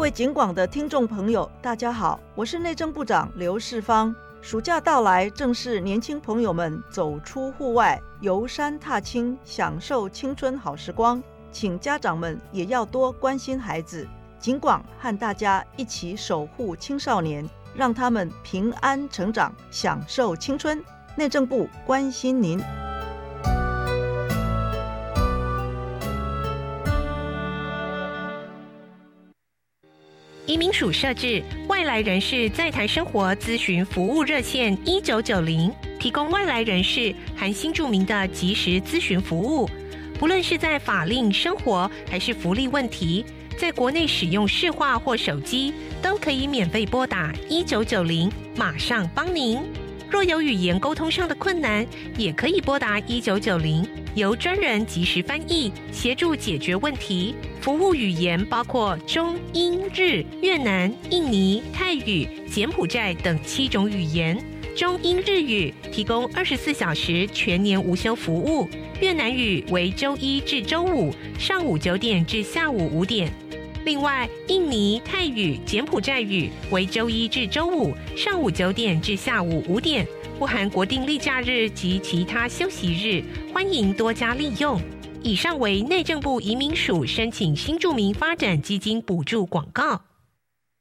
位警广的听众朋友，大家好，我是内政部长刘世芳。暑假到来，正是年轻朋友们走出户外、游山踏青、享受青春好时光，请家长们也要多关心孩子。警广和大家一起守护青少年，让他们平安成长，享受青春。内政部关心您。 移民署设置外来人士在台生活咨询服务热线1990，提供外来人士含新住民的即时咨询服务。不论是在法令、生活还是福利问题，在国内使用市话或手机，都可以免费拨打1990，马上帮您。若有语言沟通上的困难，也可以拨打1990，由专人即时翻译，协助解决问题。服务语言包括中、英、日、越南、印尼、泰语、柬埔寨等7种语言。中英日语提供24小时全年无休服务，越南语为周一至周五上午9点至下午5点。另外，印尼、泰语、柬埔寨语为周一至周五上午9点至下午5点，不含国定例假日及其他休息日，欢迎多加利用。以上为内政部移民署申请新住民发展基金补助广告。